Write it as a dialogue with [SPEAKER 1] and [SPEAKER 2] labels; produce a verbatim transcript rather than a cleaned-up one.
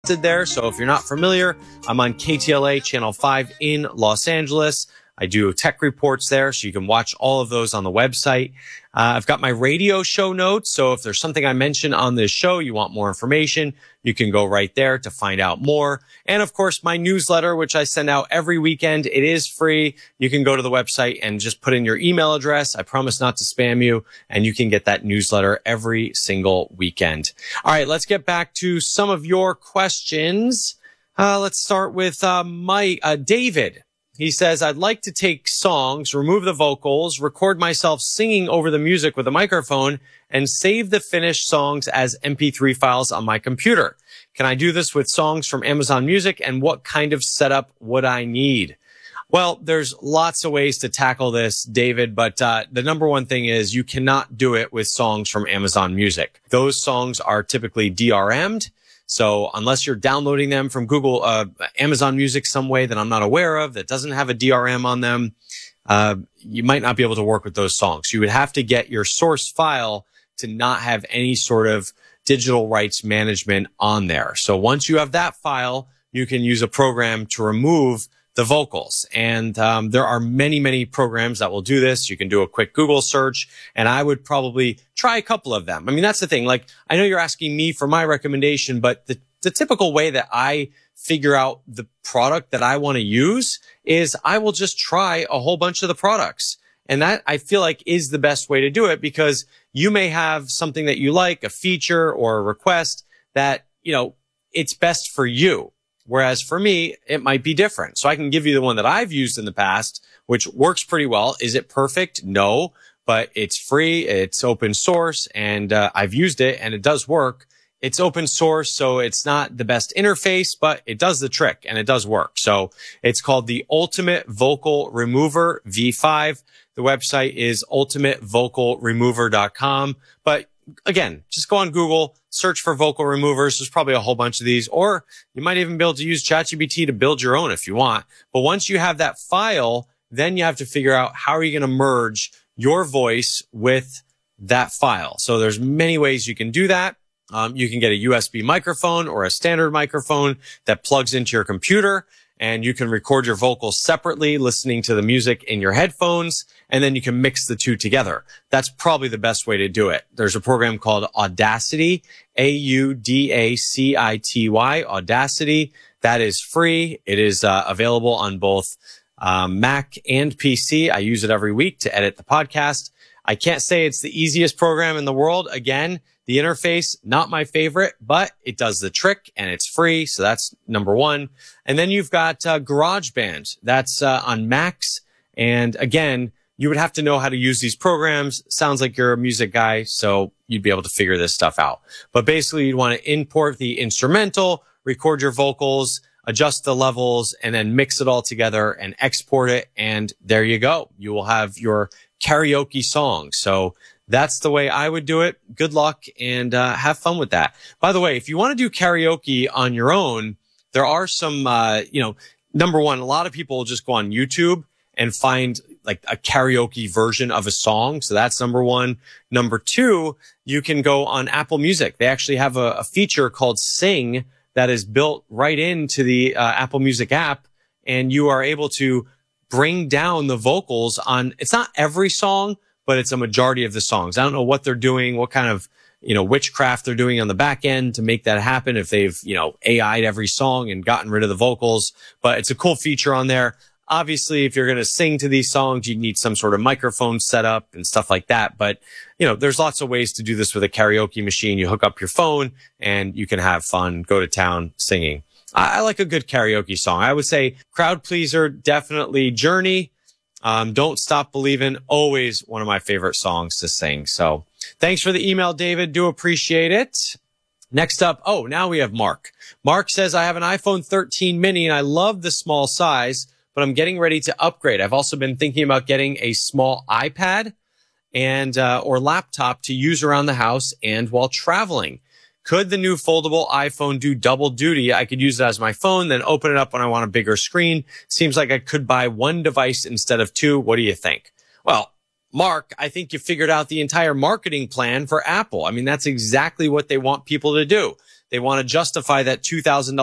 [SPEAKER 1] there. So if you're not familiar, I'm on K T L A Channel five in Los Angeles. I do tech reports there, so you can watch all of those on the website. Uh, I've got my radio show notes, so if there's something I mention on this show, you want more information, you can go right there to find out more. And of course, my newsletter, which I send out every weekend, it is free. You can go to the website and just put in your email address. I promise not to spam you, and you can get that newsletter every single weekend. All right, let's get back to some of your questions. Uh, let's start with uh, Mike, uh, David. He says, I'd like to take songs, remove the vocals, record myself singing over the music with a microphone, and save the finished songs as M P three files on my computer. Can I do this with songs from Amazon Music, and what kind of setup would I need? Well, there's lots of ways to tackle this, David, but uh, the number one thing is you cannot do it with songs from Amazon Music. Those songs are typically D R M'd. So unless you're downloading them from Google, uh, Amazon Music some way that I'm not aware of that doesn't have a D R M on them, uh, you might not be able to work with those songs. You would have to get your source file to not have any sort of digital rights management on there. So once you have that file, you can use a program to remove the vocals. And um, there are many, many programs that will do this. You can do a quick Google search, and I would probably try a couple of them. I mean, that's the thing. Like, I know you're asking me for my recommendation, but the, the typical way that I figure out the product that I want to use is I will just try a whole bunch of the products. And that, I feel like, is the best way to do it, because you may have something that you like, a feature or a request that, you know, it's best for you. Whereas for me, it might be different. So I can give you the one that I've used in the past, which works pretty well. Is it perfect? No, but it's free. It's open source, and uh, I've used it and it does work. It's open source, so it's not the best interface, but it does the trick and it does work. So it's called the Ultimate Vocal Remover V five. The website is ultimate vocal remover dot com. But again, just go on Google, search for vocal removers. There's probably a whole bunch of these, or you might even be able to use ChatGPT to build your own if you want. But once you have that file, then you have to figure out how are you going to merge your voice with that file. So there's many ways you can do that. Um, you can get a U S B microphone or a standard microphone that plugs into your computer, and you can record your vocals separately, listening to the music in your headphones, and then you can mix the two together. That's probably the best way to do it. There's a program called Audacity, A U D A C I T Y, Audacity. That is free. It is uh, available on both um, Mac and P C. I use it every week to edit the podcast. I can't say it's the easiest program in the world. Again, the interface, not my favorite, but it does the trick and it's free. So that's number one. And then you've got uh, GarageBand. That's uh, on Macs. And again, you would have to know how to use these programs. Sounds like you're a music guy, so you'd be able to figure this stuff out. But basically, you'd want to import the instrumental, record your vocals, adjust the levels, and then mix it all together and export it. And there you go. You will have your karaoke song. So that's the way I would do it. Good luck and uh, have fun with that. By the way, if you want to do karaoke on your own, there are some, uh, you know, number one, a lot of people will just go on YouTube and find like a karaoke version of a song. So that's number one. Number two, you can go on Apple Music. They actually have a, a feature called Sing that is built right into the uh, Apple Music app. And you are able to bring down the vocals on, it's not every song, but it's a majority of the songs. I don't know what they're doing, what kind of, you know, witchcraft they're doing on the back end to make that happen. If they've, you know, A I'd every song and gotten rid of the vocals, but it's a cool feature on there. Obviously, if you're going to sing to these songs, you need some sort of microphone setup and stuff like that. But, you know, there's lots of ways to do this with a karaoke machine. You hook up your phone and you can have fun, go to town singing. I, I like a good karaoke song. I would say Crowd Pleaser, definitely Journey. Um, Don't Stop Believin', always one of my favorite songs to sing. So thanks for the email, David. Do appreciate it. Next up, oh, now we have Mark. Mark says, I have an iPhone thirteen mini and I love the small size, but I'm getting ready to upgrade. I've also been thinking about getting a small iPad and uh, or laptop to use around the house and while traveling. Could the new foldable iPhone do double duty? I could use it as my phone, then open it up when I want a bigger screen. Seems like I could buy one device instead of two. What do you think? Well, Mark, I think you figured out the entire marketing plan for Apple. I mean, that's exactly what they want people to do. They want to justify that two thousand dollars